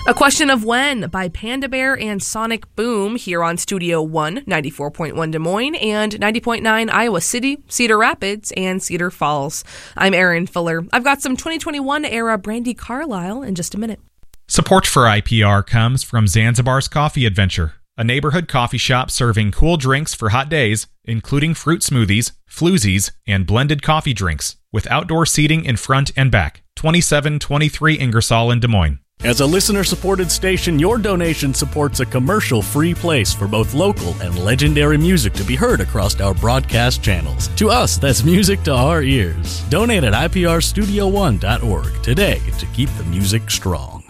A Question of When by Panda Bear and Sonic Boom here on Studio One, 94.1 Des Moines and 90.9 Iowa City, Cedar Rapids, and Cedar Falls. I'm Erin Fuller. I've got some 2021 era Brandi Carlile in just a minute. Support for IPR comes from Zanzibar's Coffee Adventure, a neighborhood coffee shop serving cool drinks for hot days, including fruit smoothies, floozies, and blended coffee drinks, with outdoor seating in front and back. 2723 Ingersoll in Des Moines. As a listener-supported station, your donation supports a commercial-free place for both local and legendary music to be heard across our broadcast channels. To us, that's music to our ears. Donate at iprstudio1.org today to keep the music strong.